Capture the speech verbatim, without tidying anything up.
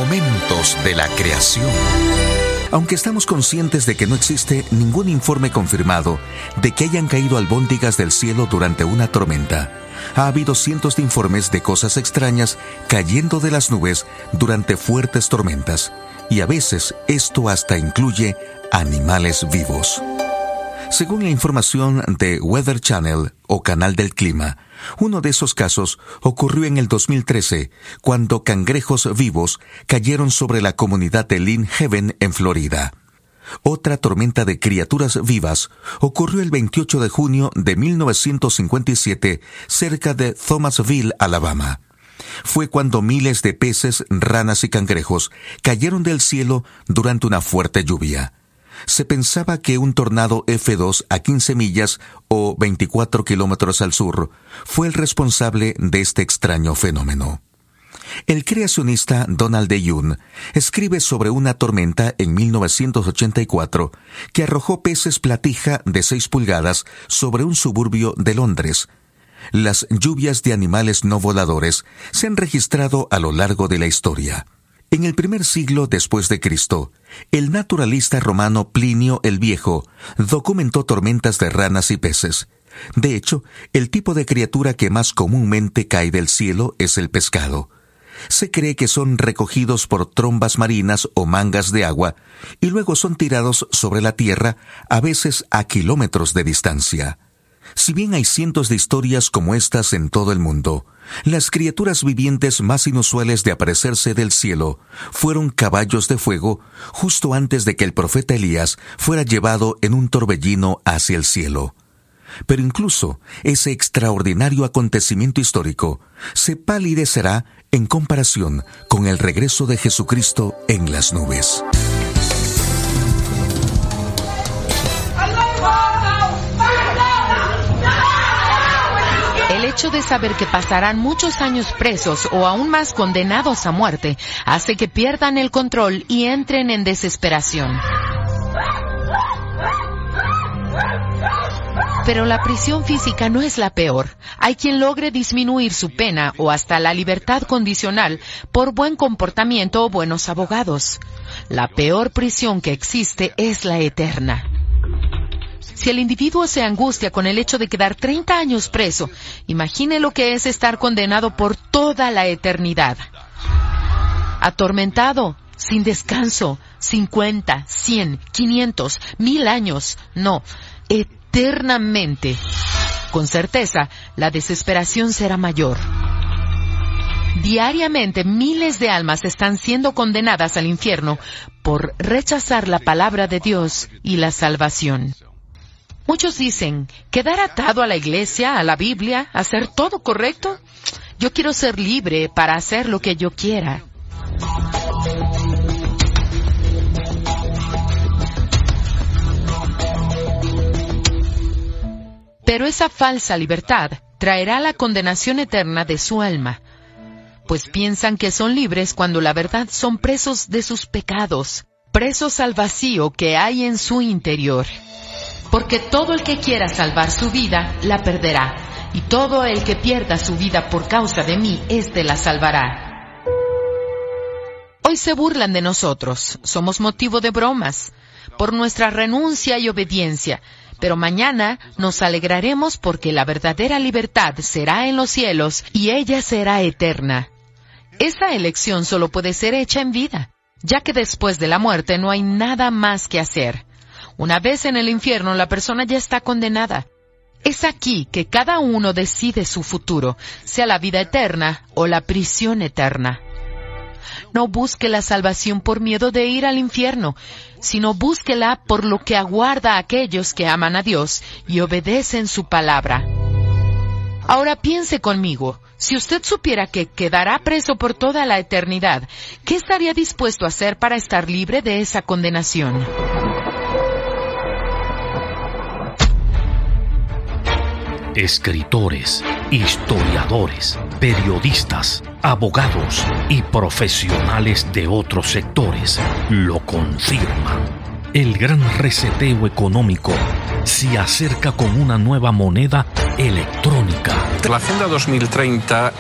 Momentos de la creación. Aunque estamos conscientes de que no existe ningún informe confirmado de que hayan caído albóndigas del cielo durante una tormenta, ha habido cientos de informes de cosas extrañas cayendo de las nubes durante fuertes tormentas, y a veces esto hasta incluye animales vivos. Según la información de Weather Channel o Canal del Clima, uno de esos casos ocurrió en el dos mil trece, cuando cangrejos vivos cayeron sobre la comunidad de Lynn Haven en Florida. Otra tormenta de criaturas vivas ocurrió el veintiocho de junio de mil novecientos cincuenta y siete cerca de Thomasville, Alabama. Fue cuando miles de peces, ranas y cangrejos cayeron del cielo durante una fuerte lluvia. Se pensaba que un tornado F dos a quince millas o veinticuatro kilómetros al sur fue el responsable de este extraño fenómeno. El creacionista Donald D. Young escribe sobre una tormenta en mil novecientos ochenta y cuatro que arrojó peces platija de seis pulgadas sobre un suburbio de Londres. Las lluvias de animales no voladores se han registrado a lo largo de la historia. En el primer siglo después de Cristo, el naturalista romano Plinio el Viejo documentó tormentas de ranas y peces. De hecho, el tipo de criatura que más comúnmente cae del cielo es el pescado. Se cree que son recogidos por trombas marinas o mangas de agua y luego son tirados sobre la tierra, a veces a kilómetros de distancia. Si bien hay cientos de historias como estas en todo el mundo, las criaturas vivientes más inusuales de aparecerse del cielo fueron caballos de fuego justo antes de que el profeta Elías fuera llevado en un torbellino hacia el cielo. Pero incluso ese extraordinario acontecimiento histórico se palidecerá en comparación con el regreso de Jesucristo en las nubes. El hecho de saber que pasarán muchos años presos o aún más condenados a muerte hace que pierdan el control y entren en desesperación. Pero la prisión física no es la peor. Hay quien logre disminuir su pena o hasta la libertad condicional por buen comportamiento o buenos abogados. La peor prisión que existe es la eterna. Si el individuo se angustia con el hecho de quedar treinta años preso, imagine lo que es estar condenado por toda la eternidad. Atormentado, sin descanso, cincuenta, cien, quinientos, mil años, no, eternamente. Con certeza, la desesperación será mayor. Diariamente, miles de almas están siendo condenadas al infierno por rechazar la palabra de Dios y la salvación. Muchos dicen, ¿quedar atado a la iglesia, a la Biblia, hacer todo correcto? Yo quiero ser libre para hacer lo que yo quiera. Pero esa falsa libertad traerá la condenación eterna de su alma, pues piensan que son libres cuando la verdad son presos de sus pecados, presos al vacío que hay en su interior. Porque todo el que quiera salvar su vida, la perderá, y todo el que pierda su vida por causa de mí, éste la salvará. Hoy se burlan de nosotros, somos motivo de bromas, por nuestra renuncia y obediencia, pero mañana nos alegraremos porque la verdadera libertad será en los cielos y ella será eterna. Esa elección solo puede ser hecha en vida, ya que después de la muerte no hay nada más que hacer. Una vez en el infierno, la persona ya está condenada. Es aquí que cada uno decide su futuro, sea la vida eterna o la prisión eterna. No busque la salvación por miedo de ir al infierno, sino búsquela por lo que aguarda a aquellos que aman a Dios y obedecen su palabra. Ahora piense conmigo, si usted supiera que quedará preso por toda la eternidad, ¿qué estaría dispuesto a hacer para estar libre de esa condenación? Escritores, historiadores, periodistas, abogados y profesionales de otros sectores lo confirman. El gran reseteo económico se acerca con una nueva moneda electrónica. La Agenda dos mil treinta